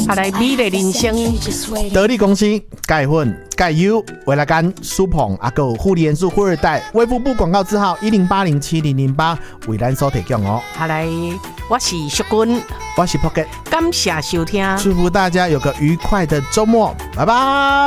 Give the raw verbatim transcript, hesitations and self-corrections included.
啊来美丽人生。 得力公司钙粉、钙油、维拉甘、舒捧，还有护理元素富二代。卫福部广告字号一零八零七零零八为咱所提供哦。 啊来，我是淑君， 我是 Pocket， 感谢收听， 祝福大家有个愉快的周末，拜拜。